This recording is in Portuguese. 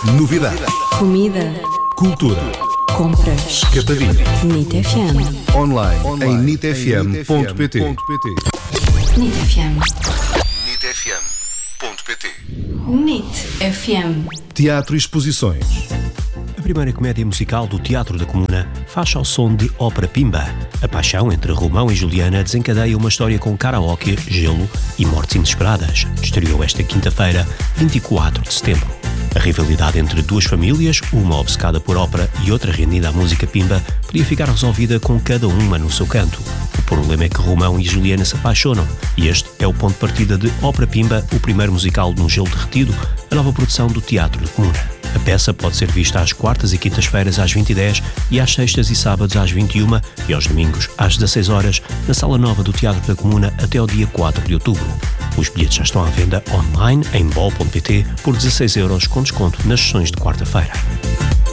Novidade. Comida. Cultura. Compras. Escapadinha. NIT FM. Online em nitfm.pt. NIT FM. nitfm.pt. NIT FM. Teatro e exposições. A primeira comédia musical do Teatro da Comuna faz ao som de Ópera Pimba. A paixão entre Romão e Juliana desencadeia uma história com karaoke, gelo e mortes inesperadas. Estreou esta quinta-feira, 24 de setembro. A rivalidade entre duas famílias, uma obcecada por ópera e outra rendida à música pimba, podia ficar resolvida com cada uma no seu canto. O problema é que Romão e Juliana se apaixonam, e este é o ponto de partida de Ópera Pimba, o primeiro musical de um gelo derretido, a nova produção do Teatro da Comuna. A peça pode ser vista às quartas e quintas-feiras às 20h10 e às sextas e sábados às 21h e aos domingos às 16h na Sala Nova do Teatro da Comuna até ao dia 4 de outubro. Os bilhetes já estão à venda online em bol.pt por 16€ com desconto nas sessões de quarta-feira.